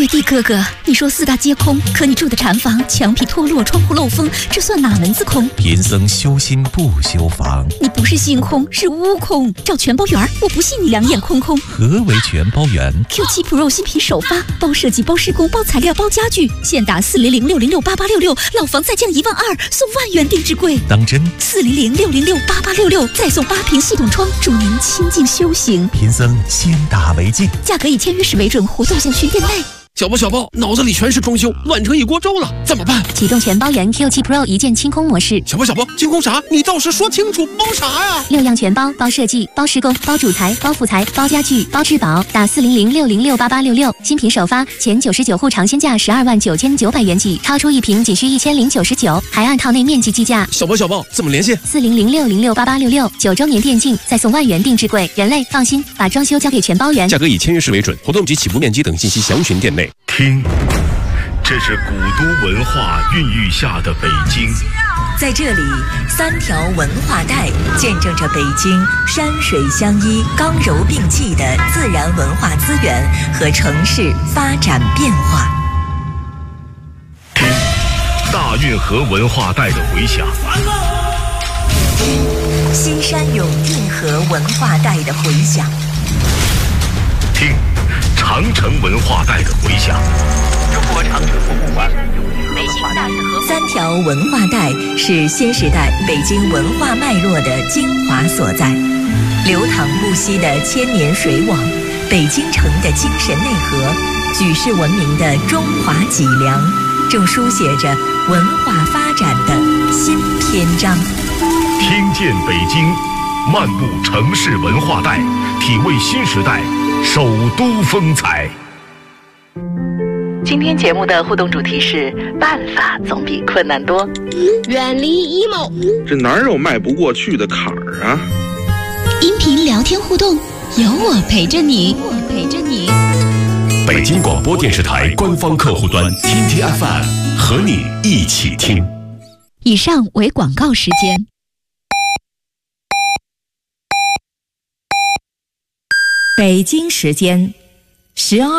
雪地哥哥，你说四大皆空，可你住的禅房墙皮脱落，窗户漏风，这算哪门子空？ 贫僧修心不修房。 你不是心空，是悟空。找全包圆，我不信你两眼空空。 何为全包圆 ？Q7 Pro 新品首发，包设计、包施工、包材料、包家具，现打400-606-8866，老房再降12000，送万元定制柜。 当真 ？400-606-8866，再送8瓶系统窗，助您清静修行。 贫僧先打为敬， 价格以签约时为准，活动限群店内。 小包，脑子里全是装修，乱成一锅粥了，怎么办？ 启动全包圆 Q7 Pro 一键清空模式。 小包，清空啥？你倒是说清楚，包啥呀 ？6样全包，包设计、包施工、包主材、包副材、包家具、包质保。打400-606-8866，新品首发，前99户尝鲜价129900元起，超出1瓶仅需1099，还按套内面积计价。 小包，怎么联系 ？400-606-8866，9周年电竞，再送万元定制柜。人类放心，把装修交给全包圆。 价格以签约时为准，活动及起步面积等信息详询店内。 听，这是古都文化孕育下的北京。 在这里，3条文化带见证着北京山水相依、刚柔并济的自然文化资源和城市发展变化。 听，大运河文化带的回响。 听，西山涌运河文化带的回响。 听，长城文化带的回响。 中国长城博物馆， 北京大运河3条文化带是新时代北京文化脉络的精华所在，流淌不息的千年水网，北京城的精神内核，举世闻名的中华脊梁，正书写着文化发展的新篇章。 听见北京，漫步城市文化带，体味新时代首都风采。 今天节目的互动主题是办法总比困难多， 远离 emo， 这哪有迈不过去的坎儿啊？ 音频聊天互动，有我陪着你。 北京广播电视台官方客户端天天 FM 和你一起听。 以上为广告时间。 北京时间12